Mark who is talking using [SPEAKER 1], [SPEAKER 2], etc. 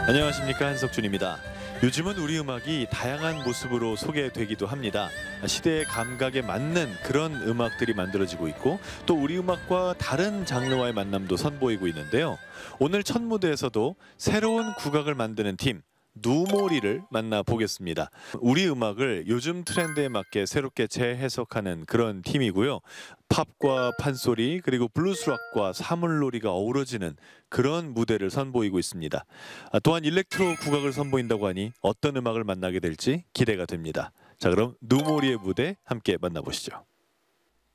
[SPEAKER 1] 안녕하십니까, 한석준입니다. 요즘은 우리 음악이 다양한 모습으로 소개되기도 합니다. 시대의 감각에 맞는 그런 음악들이 만들어지고 있고 또 우리 음악과 다른 장르와의 만남도 선보이고 있는데요. 오늘 첫 무대에서도 새로운 국악을 만드는 팀 누모리를 만나보겠습니다. 우리 음악을 요즘 트렌드에 맞게 새롭게 재해석하는 그런 팀이고요. 팝과 판소리 그리고 블루스락과 사물놀이가 어우러지는 그런 무대를 선보이고 있습니다. 또한 일렉트로 국악을 선보인다고 하니 어떤 음악을 만나게 될지 기대가 됩니다. 자, 그럼 누모리의 무대 함께 만나보시죠.